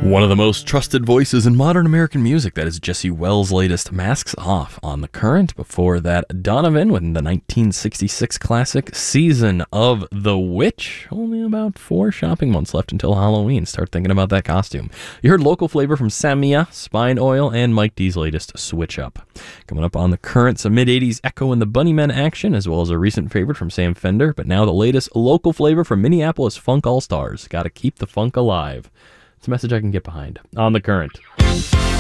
One of the most trusted voices in modern American music, that is Jesse Wells' latest Masks Off on The Current. Before that, Donovan with the 1966 classic Season of the Witch. Only about 4 shopping months left until Halloween. Start thinking about that costume. You heard local flavor from Samia, Spine Oil, and Mike D's latest Switch Up. Coming up on The Current, some mid-80s Echo and the Bunnymen action, as well as a recent favorite from Sam Fender, but now the latest local flavor from Minneapolis Funk All-Stars. Gotta keep the funk alive. It's a message I can get behind on The Current.